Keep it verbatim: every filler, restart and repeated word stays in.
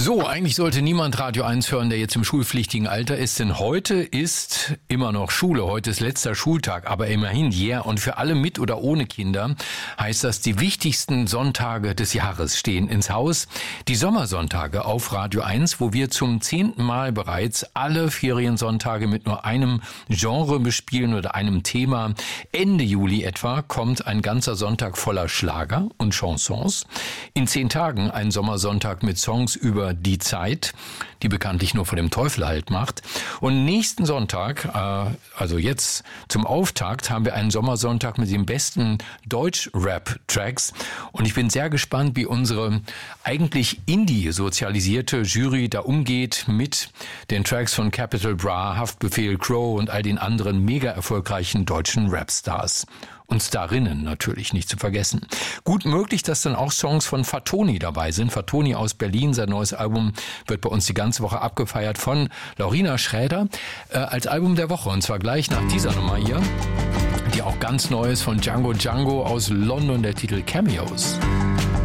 So, eigentlich sollte niemand Radio eins hören, der jetzt im schulpflichtigen Alter ist, denn heute ist immer noch Schule, heute ist letzter Schultag, aber immerhin, ja, yeah, und für alle mit oder ohne Kinder heißt das, die wichtigsten Sonntage des Jahres stehen ins Haus. Die Sommersonntage auf Radio eins, wo wir zum zehnten Mal bereits alle Feriensonntage mit nur einem Genre bespielen oder einem Thema. Ende Juli etwa kommt ein ganzer Sonntag voller Schlager und Chansons. In zehn Tagen ein Sommersonntag mit Songs über die Zeit, die bekanntlich nur vor dem Teufel Halt macht. Und nächsten Sonntag, äh, also jetzt zum Auftakt, haben wir einen Sommersonntag mit den besten Deutsch-Rap-Tracks. Und ich bin sehr gespannt, wie unsere eigentlich Indie-sozialisierte Jury da umgeht mit den Tracks von Capital Bra, Haftbefehl, Crow und all den anderen mega erfolgreichen deutschen Rapstars. Und Starinnen natürlich nicht zu vergessen. Gut möglich, dass dann auch Songs von Fatoni dabei sind. Fatoni aus Berlin, sein neues Album wird bei uns die ganze Woche abgefeiert von Laurina Schräder äh, als Album der Woche. Und zwar gleich nach dieser Nummer hier, die auch ganz neu ist von Django Django aus London, der Titel Cameos.